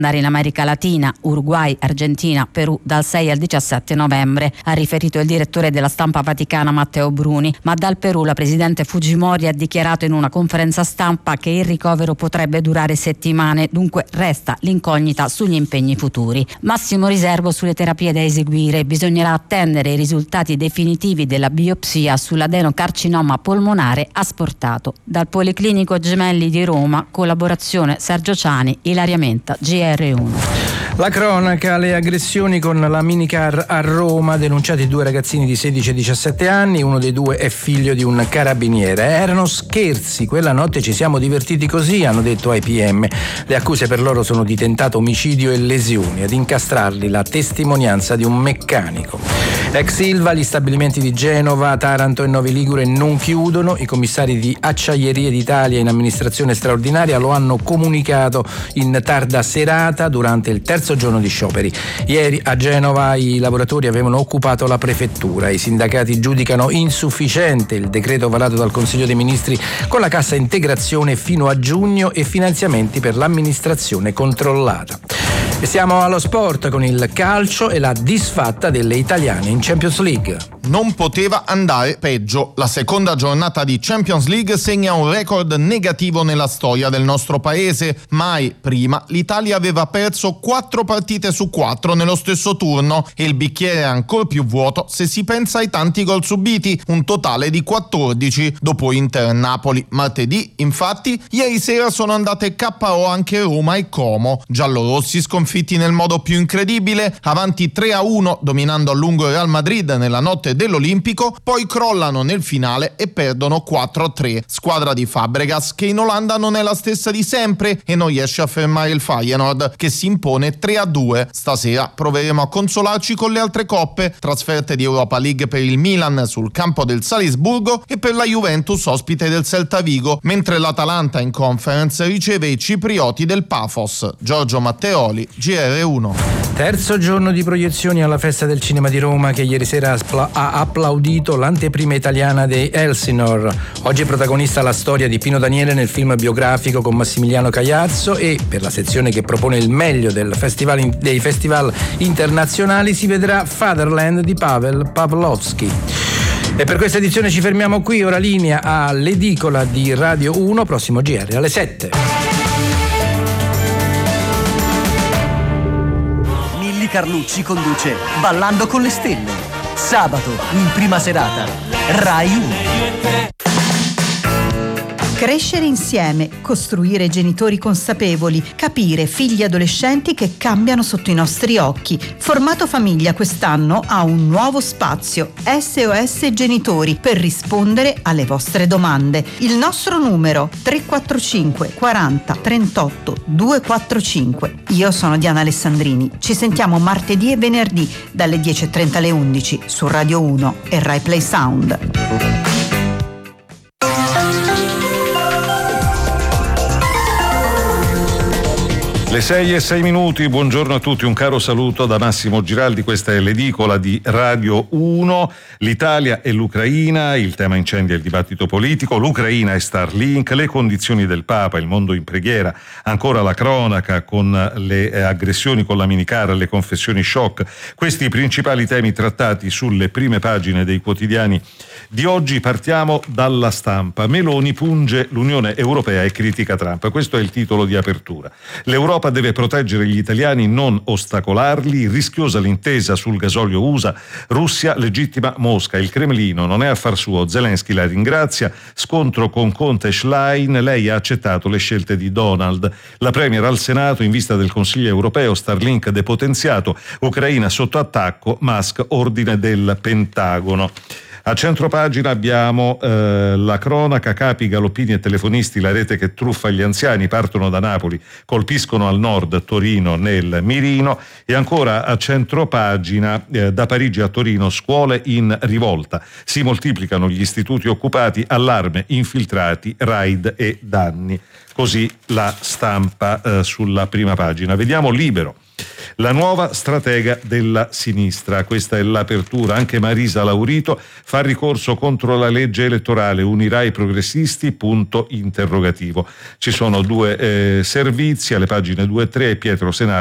andare in America Latina, Uruguay, Argentina, Perù dal 6 al 17 novembre, ha riferito il direttore della stampa vaticana Matteo Bruni, ma dal Perù la presidente Fujimori ha dichiarato in una conferenza stampa che il ricovero potrebbe durare settimane, dunque resta l'incognita sugli impegni futuri. Massimo riservo sulle terapie da eseguire, bisognerà attendere i risultati definitivi della biopsia sull'adenocarcinoma polmonare asportato. Dal Policlinico Gemelli di Roma, collaborazione Sergio Ciani, Ilaria Menta, GR1. La cronaca, le aggressioni con la minicar a Roma, denunciati 2 ragazzini di 16 e 17 anni, uno dei 2 è figlio di un carabiniere. Erano scherzi, quella notte ci siamo divertiti così, hanno detto ai PM. Le accuse per loro sono di tentato omicidio e lesioni, ad incastrarli la testimonianza di un meccanico. Ex Ilva, gli stabilimenti di Genova, Taranto e Novi Ligure non chiudono, i commissari di Acciaierie d'Italia in amministrazione straordinaria lo hanno comunicato in tarda serata durante il terzo giorno di scioperi. Ieri a Genova i lavoratori avevano occupato la prefettura, i sindacati giudicano insufficiente il decreto varato dal Consiglio dei Ministri con la cassa integrazione fino a giugno e finanziamenti per l'amministrazione controllata. E siamo allo sport con il calcio e la disfatta delle italiane in Champions League. Non poteva andare peggio. La seconda giornata di Champions League segna un record negativo nella storia del nostro paese. Mai prima l'Italia aveva perso 4 partite su 4 nello stesso turno e il bicchiere è ancora più vuoto se si pensa ai tanti gol subiti, un totale di 14 dopo Inter-Napoli. Martedì, infatti, ieri sera sono andate KO anche Roma e Como. Giallorossi sconfitti nel modo più incredibile, avanti 3-1 dominando a lungo il Real Madrid nella notte dell'Olimpico, poi crollano nel finale e perdono 4-3. Squadra di Fabregas che in Olanda non è la stessa di sempre e non riesce a fermare il Feyenoord che si impone 3-2. Stasera proveremo a consolarci con le altre coppe, trasferte di Europa League per il Milan sul campo del Salisburgo e per la Juventus ospite del Celta Vigo, mentre l'Atalanta in Conference riceve i ciprioti del Pafos. Giorgio Matteoli, GR1. Terzo giorno di proiezioni alla Festa del Cinema di Roma che ieri sera ha applaudito l'anteprima italiana dei Elsinore. Oggi è protagonista la storia di Pino Daniele nel film biografico con Massimiliano Cagliazzo e per la sezione che propone il meglio dei festival internazionali si vedrà Fatherland di Pavel Pavlovsky. E per questa edizione ci fermiamo qui, ora linea all'edicola di Radio 1, prossimo GR alle 7. Carlucci conduce Ballando con le stelle, sabato in prima serata, Rai 1. Crescere insieme, costruire genitori consapevoli, capire figli adolescenti che cambiano sotto i nostri occhi. Formato Famiglia quest'anno ha un nuovo spazio, SOS Genitori, per rispondere alle vostre domande. Il nostro numero 345 40 38 245. Io sono Diana Alessandrini. Ci sentiamo martedì e venerdì dalle 10:30 alle 11 su Radio 1 e Rai Play Sound. Le 6:06, buongiorno a tutti, un caro saluto da Massimo Giraldi, questa è l'edicola di Radio 1, l'Italia e l'Ucraina, il tema incendia il dibattito politico, l'Ucraina e Starlink, le condizioni del Papa, il mondo in preghiera, ancora la cronaca con le aggressioni con la minicar, le confessioni shock, questi i principali temi trattati sulle prime pagine dei quotidiani di oggi. Partiamo dalla Stampa. Meloni punge l'Unione Europea e critica Trump, questo è il titolo di apertura. L'Europa deve proteggere gli italiani, non ostacolarli, rischiosa l'intesa sul gasolio USA, Russia legittima Mosca, il Cremlino non è affar suo, Zelensky la ringrazia, scontro con Conte e Schlein, lei ha accettato le scelte di Donald, la Premier al Senato in vista del Consiglio Europeo, Starlink depotenziato, Ucraina sotto attacco, Musk ordine del Pentagono. A centropagina abbiamo la cronaca, capi, galoppini e telefonisti, la rete che truffa gli anziani, partono da Napoli, colpiscono al nord, Torino nel mirino, e ancora a centropagina da Parigi a Torino, scuole in rivolta, si moltiplicano gli istituti occupati, allarme, infiltrati, raid e danni. Così la Stampa sulla prima pagina. Vediamo Libero. La nuova stratega della sinistra, questa è l'apertura. Anche Marisa Laurito fa ricorso contro la legge elettorale, unirà i progressisti, punto interrogativo. Ci sono due servizi alle pagine 2 e 3, Pietro Senaro